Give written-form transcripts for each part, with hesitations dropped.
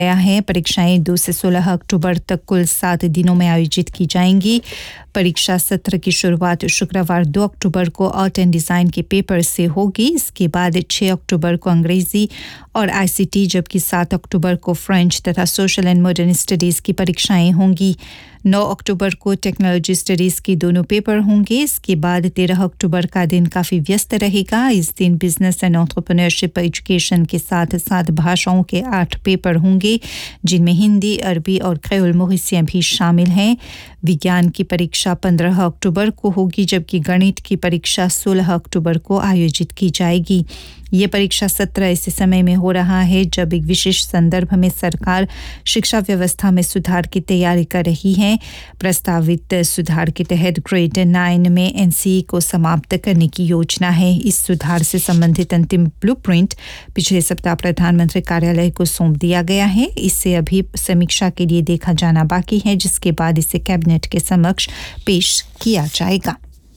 गया है। परीक्षाएं 2 से 16 अक्टूबर तक कुल 7 दिनों में आयोजित की जाएंगी। परीक्षा सत्र की शुरुआत शुक्रवार 2 अक्टूबर को आर्ट एंड डिज़ाइन के पेपर से होगी। इसके बाद 6 अक्टूबर को अंग्रेजी और आईसीटी, जबकि 7 अक्टूबर को फ्रेंच तथा सोशल एंड मॉडर्न स्टडीज़ की परीक्षाएं होंगी। 9 अक्टूबर को टेक्नोलॉजी स्टडीज़ के दोनों पेपर होंगे। इसके बाद 13 अक्टूबर का दिन काफ़ी व्यस्त रहेगा। इस दिन बिजनेस एंड एंटरप्रेन्योरशिप एजुकेशन के साथ 7 भाषाओं के 8 पेपर होंगे, जिनमें हिंदी, अरबी और क्रेओल मोरिसियन भी शामिल हैं। विज्ञान की परीक्षा 15 अक्टूबर को होगी, जबकि गणित की परीक्षा 16 अक्टूबर को आयोजित की जाएगी। ये परीक्षा सत्र ऐसे समय में हो रहा है जब एक विशेष संदर्भ में सरकार शिक्षा व्यवस्था में सुधार की तैयारी कर रही है। प्रस्तावित सुधार के तहत ग्रेड 9 में एनसीई को समाप्त करने की योजना है। इस सुधार से संबंधित अंतिम ब्लूप्रिंट पिछले सप्ताह प्रधानमंत्री कार्यालय को सौंप दिया गया है। इसे अभी समीक्षा के लिए देखा जाना बाकी है, जिसके बाद इसे कैबिनेट के समक्ष पेश किया जाएगा।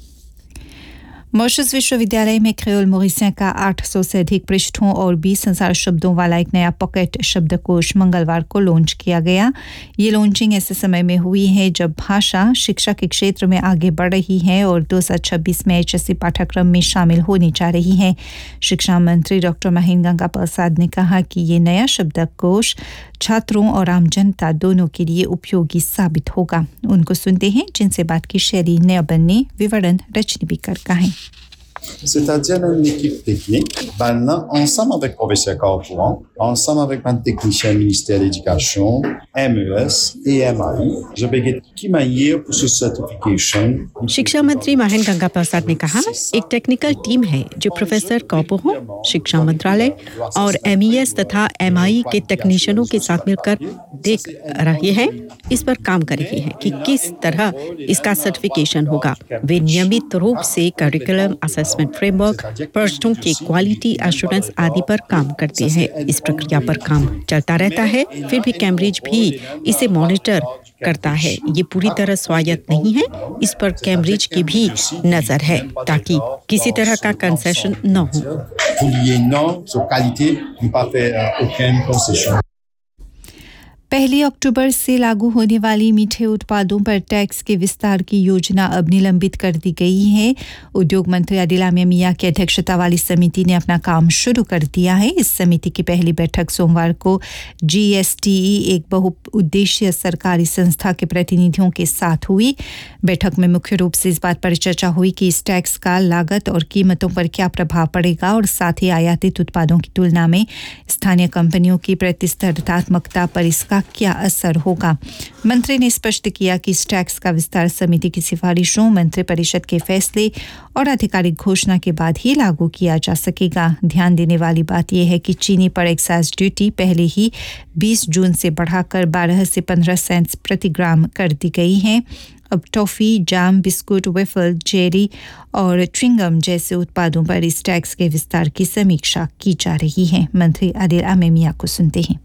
मॉरिशस विश्वविद्यालय में क्रेओल मोरिसियन का 800 से अधिक पृष्ठों और 20,000 शब्दों वाला एक नया पॉकेट शब्दकोश मंगलवार को लॉन्च किया गया। ये लॉन्चिंग ऐसे समय में हुई है जब भाषा शिक्षा के क्षेत्र में आगे बढ़ रही है और 2026 में एचएससी पाठ्यक्रम में शामिल होने जा रही है। शिक्षा मंत्री डॉक्टर महेंद्र गंगा प्रसाद ने कहा कि ये नया शब्दकोश छात्रों और आम जनता दोनों के लिए उपयोगी साबित होगा। उनको सुनते हैं, जिनसे बात की शैली नयाबन ने विवरण रचनी बिकर का है। C'est-à-dire une équipe technique, ensemble avec professeur Carpouan, ensemble avec un technicien ministère de l'Éducation, MES et MAI, je vais qui m'aille pour ce certification. शिक्षा मंत्री महेंद्र गंगा प्रसाद ने कहा, एक टेक्निकल टीम है जो प्रोफेसर कॉपोहो, शिक्षा मंत्रालय और MES तथा MI के टेक्नीशियनों के साथ मिलकर देख रहे हैं, इस पर काम कर रहे हैं कि किस तरह इसका सर्टिफिकेशन होगा। वे नियमित रूप से करिकुलम असेसमेंट फ्रेमवर्क, परीक्षाओं की क्वालिटी एश्योरेंस आदि पर काम करते हैं। इस प्रक्रिया पर काम चलता रहता है। फिर भी कैम्ब्रिज भी इसे मॉनिटर करता है। ये पूरी तरह स्वायत्त नहीं है, इस पर कैम्ब्रिज की भी नजर है ताकि किसी तरह का कंसेशन न हो। 1 अक्टूबर से लागू होने वाली मीठे उत्पादों पर टैक्स के विस्तार की योजना अब निलंबित कर दी गई है। उद्योग मंत्री आदिल आमिर मियां की अध्यक्षता वाली समिति ने अपना काम शुरू कर दिया है। इस समिति की पहली बैठक सोमवार को जीएसटीई, एक बहुउद्देशीय सरकारी संस्था के प्रतिनिधियों के साथ हुई। बैठक में मुख्य रूप से इस बात पर चर्चा हुई कि इस टैक्स का लागत और कीमतों पर क्या प्रभाव पड़ेगा और साथ ही आयातित उत्पादों की तुलना में स्थानीय कंपनियों की प्रतिस्पर्धात्मकता पर इसका क्या असर होगा। मंत्री ने स्पष्ट किया कि इस टैक्स का विस्तार समिति की सिफारिशों, मंत्रिपरिषद के फैसले और आधिकारिक घोषणा के बाद ही लागू किया जा सकेगा। ध्यान देने वाली बात यह है कि चीनी पर एक्साइज ड्यूटी पहले ही 20 जून से बढ़ाकर 12 से 15 सेंट्स प्रति ग्राम कर दी गई है। अब टॉफी, जाम, बिस्कुट, वेफल, जेरी और च्युइंगम जैसे उत्पादों पर इस टैक्स के विस्तार की समीक्षा की जा रही है। मंत्री आदिल आमिर मियां को सुनते हैं।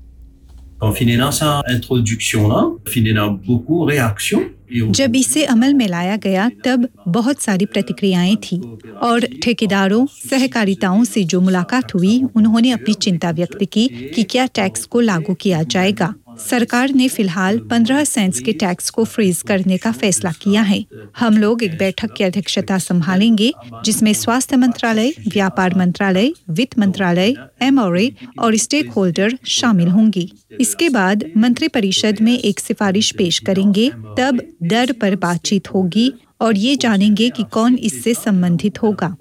जब इसे अमल में लाया गया तब बहुत सारी प्रतिक्रियाएं थी और ठेकेदारों, सहकारिताओं से जो मुलाकात हुई, उन्होंने अपनी चिंता व्यक्त की कि क्या टैक्स को लागू किया जाएगा। सरकार ने फिलहाल 15 सेंट्स के टैक्स को फ्रीज करने का फैसला किया है। हम लोग एक बैठक की अध्यक्षता संभालेंगे जिसमें स्वास्थ्य मंत्रालय, व्यापार मंत्रालय, वित्त मंत्रालय, MRA और स्टेक होल्डर शामिल होंगी। इसके बाद मंत्रिपरिषद में एक सिफारिश पेश करेंगे, तब दर पर बातचीत होगी और ये जानेंगे कि कौन इससे संबंधित होगा।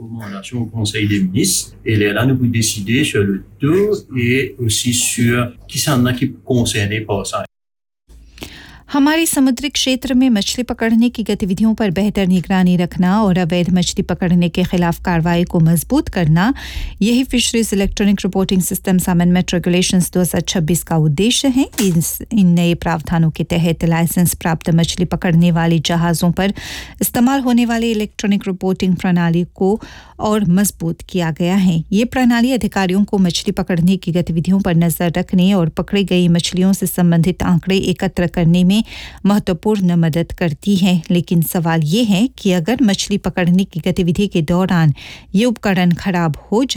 हमारे समुद्री क्षेत्र में मछली पकड़ने की गतिविधियों पर बेहतर निगरानी रखना और अवैध मछली पकड़ने के खिलाफ कार्रवाई को मजबूत करना, यही fisheries electronic reporting systems amendment regulations 2026 का उद्देश्य है। इन नए प्रावधानों के तहत लाइसेंस प्राप्त मछली पकड़ने वाले जहाज़ों पर इस्तेमाल होने वाले इलेक्ट्रॉनिक रिपोर्टिंग प्रणाली को और मजबूत किया गया है। ये प्रणाली अधिकारियों को मछली पकड़ने की गतिविधियों पर नजर रखने और पकड़ी गई मछलियों से संबंधित आंकड़े एकत्र करने में महत्वपूर्ण मदद करती है। लेकिन सवाल ये है कि अगर मछली पकड़ने की गतिविधि के दौरान ये उपकरण खराब हो जाए